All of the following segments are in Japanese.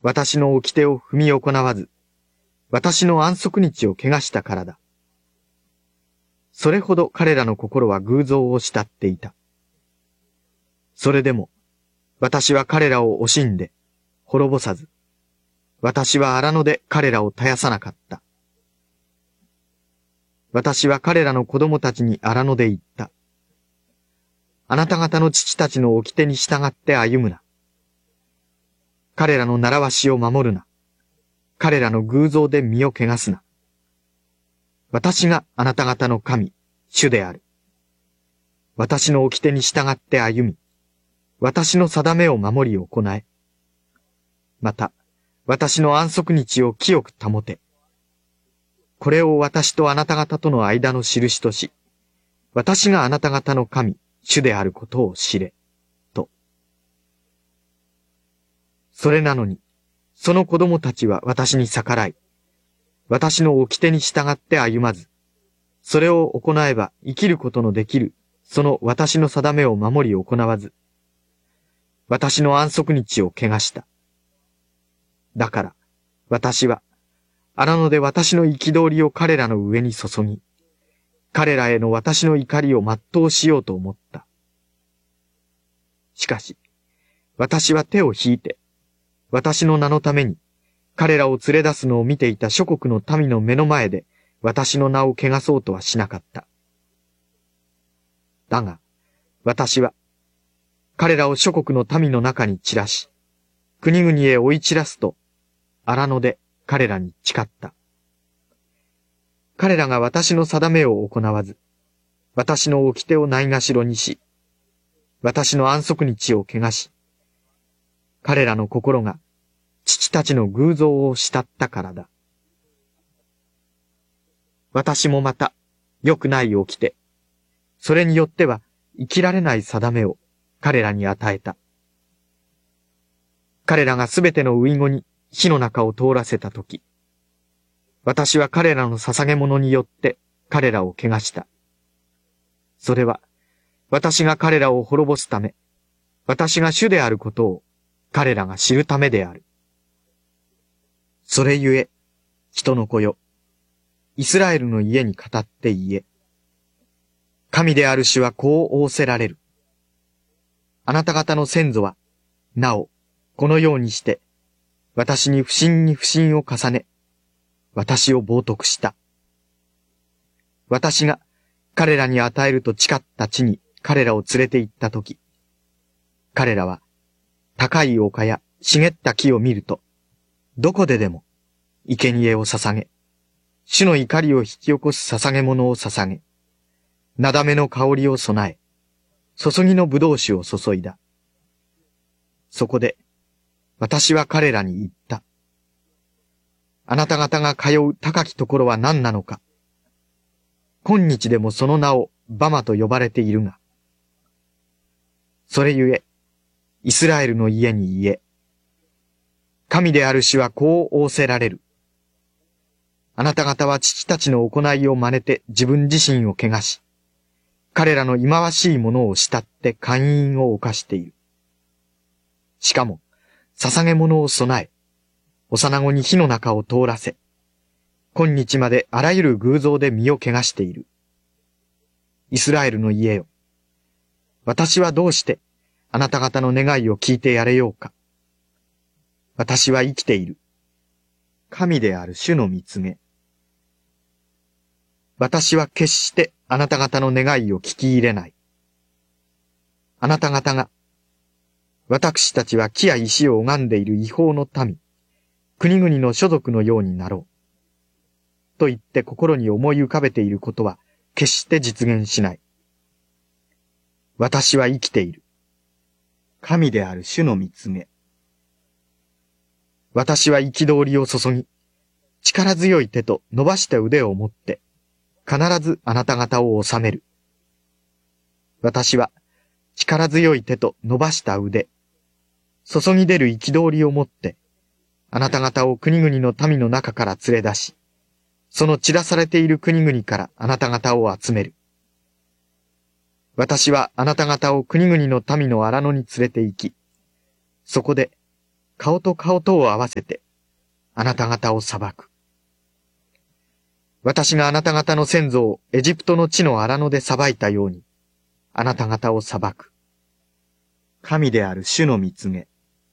私の掟を踏み行わず、私の安息日を汚したからだ。それほど彼らの心は偶像を慕っていた。それでも、私は彼らを惜しんで、滅ぼさず、私は荒野で彼らを絶やさなかった。私は彼らの子供たちに荒野で言った。あなた方の父たちの掟に従って歩むな。彼らの習わしを守るな。彼らの偶像で身を汚すな。私があなた方の神、主である。私の掟に従って歩み、私の定めを守り行え。また、私の安息日を清く保て。これを私とあなた方との間の印とし、私があなた方の神、主であることを知れ、と。それなのに、その子供たちは私に逆らい、私の掟に従って歩まず、それを行えば生きることのできる、その私の定めを守り行わず、私の安息日を汚した。だから、私は、荒野で私の憤りを彼らの上に注ぎ、彼らへの私の怒りを全うしようと思った。しかし、私は手を引いて、私の名のために、彼らを連れ出すのを見ていた諸国の民の目の前で、私の名を汚そうとはしなかった。だが、私は、彼らを諸国の民の中に散らし、国々へ追い散らすと、荒野で彼らに誓った。彼らが私の定めを行わず、私の掟をないがしろにし、私の安息日を汚し、彼らの心が父たちの偶像を慕ったからだ。私もまた、良くない掟、それによっては生きられない定めを彼らに与えた。彼らがすべての遺語に火の中を通らせたとき、私は彼らの捧げ物によって彼らを汚した。それは、私が彼らを滅ぼすため、私が主であることを彼らが知るためである。それゆえ、人の子よ、イスラエルの家に語って言え。神である主はこう仰せられる。あなた方の先祖は、なお、このようにして、私に不信に不信を重ね、私を冒涜した。私が彼らに与えると誓った地に彼らを連れて行ったとき、彼らは高い丘や茂った木を見ると、どこででも生贄を捧げ、主の怒りを引き起こす捧げ物を捧げ、なだめの香りを備え、注ぎの葡萄酒を注いだ。そこで、私は彼らに言った。あなた方が通う高きところは何なのか。今日でもその名をバマと呼ばれているが。それゆえ、イスラエルの家に言え。神である主はこう仰せられる。あなた方は父たちの行いを真似て自分自身を汚し、彼らの忌まわしいものを慕って姦淫を犯している。しかも、捧げ物を備え、幼子に火の中を通らせ、今日まであらゆる偶像で身を汚している。イスラエルの家よ。私はどうしてあなた方の願いを聞いてやれようか。私は生きている。神である主の見告げ。私は決してあなた方の願いを聞き入れない。あなた方が、私たちは木や石を拝んでいる違法の民、国々の所属のようになろう。と言って心に思い浮かべていることは決して実現しない。私は生きている。神である主の見告げ。私は憤りを注ぎ、力強い手と伸ばした腕を持って、必ずあなた方を治める。私は力強い手と伸ばした腕、注ぎ出る憤りを持って、あなた方を国々の民の中から連れ出し、その散らされている国々からあなた方を集める。私はあなた方を国々の民の荒野に連れて行き、そこで顔と顔とを合わせて、あなた方を裁く。私があなた方の先祖をエジプトの地の荒野で裁いたように、あなた方を裁く。神である主の御告げ。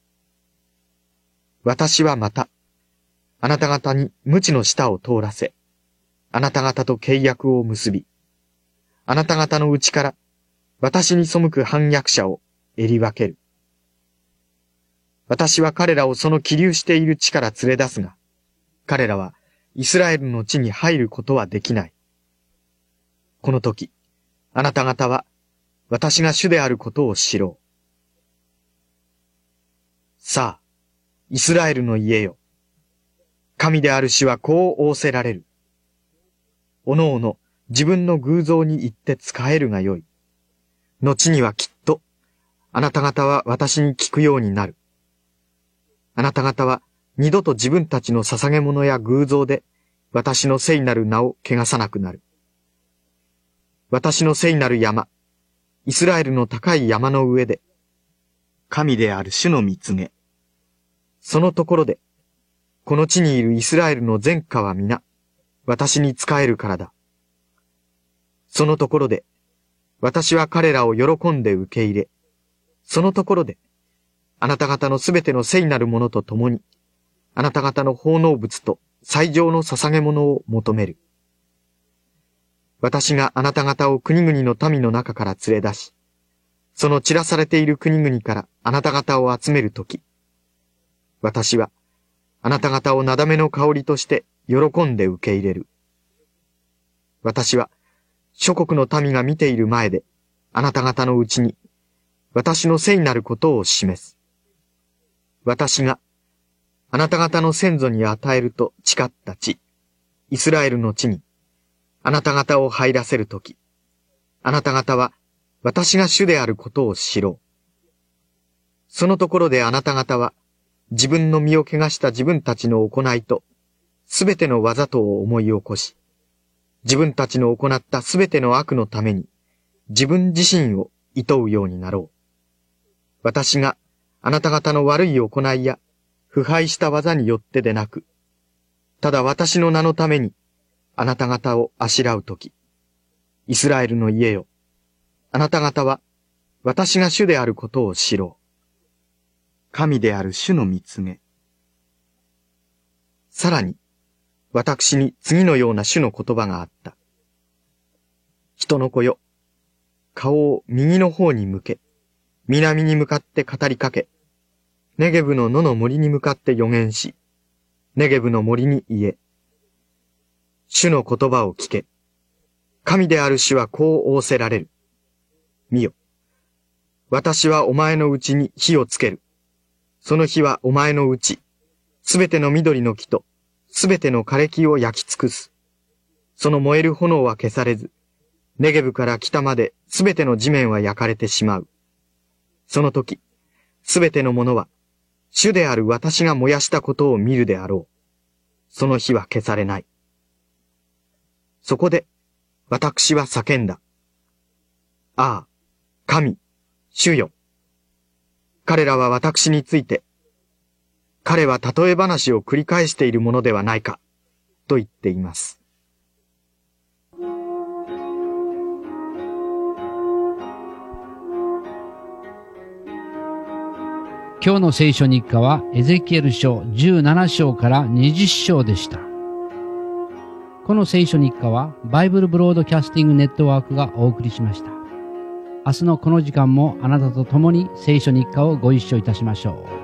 私はまた、あなた方に無知の舌を通らせ、あなた方と契約を結び、あなた方のうちから私に背く反逆者をえり分ける。私は彼らをその起立している地から連れ出すが、彼らはイスラエルの地に入ることはできない。この時、あなた方は私が主であることを知ろう。さあ、イスラエルの家よ。神である主はこう仰せられる。おのおの自分の偶像に行って仕えるがよい。後にはきっと、あなた方は私に聞くようになる。あなた方は二度と自分たちの捧げ物や偶像で私の聖なる名を汚さなくなる。私の聖なる山、イスラエルの高い山の上で、神である主の御告げ。そのところで、この地にいるイスラエルの全家は皆、私に仕えるからだ。そのところで、私は彼らを喜んで受け入れ、そのところで、あなた方のすべての聖なるものと共に、あなた方の奉納物と最上の捧げ物を求める。私があなた方を国々の民の中から連れ出し、その散らされている国々からあなた方を集めるとき、私はあなた方をなだめの香りとして喜んで受け入れる。私は諸国の民が見ている前であなた方のうちに私の聖なることを示す。私があなた方の先祖に与えると誓った地、イスラエルの地にあなた方を入らせるとき、あなた方は私が主であることを知ろう。そのところであなた方は自分の身を汚した自分たちの行いとすべてのわざとを思い起こし、自分たちの行ったすべての悪のために自分自身を厭うようになろう。私があなた方の悪い行いや腐敗した技によってでなく、ただ私の名のためにあなた方をあしらうとき、イスラエルの家よ、あなた方は私が主であることを知ろう。神である主の御告げ。さらに、私に次のような主の言葉があった。人の子よ、顔を右の方に向け、南に向かって語りかけ、ネゲブの野の森に向かって予言し、ネゲブの森に言え。主の言葉を聞け。神である主はこう仰せられる。見よ。私はお前のうちに火をつける。その火はお前のうち、すべての緑の木と、すべての枯れ木を焼き尽くす。その燃える炎は消されず、ネゲブから北まですべての地面は焼かれてしまう。その時、すべてのものは、主である私が燃やしたことを見るであろう。その火は消されない。そこで、私は叫んだ。ああ、神、主よ。彼らは私について、彼は例え話を繰り返しているものではないか、と言っています。 今日の聖書日課はエゼキエル書17章から20章でした。この聖書日課はバイブルブロードキャスティングネットワークがお送りしました。明日のこの時間もあなたと共に聖書日課をご一緒いたしましょう。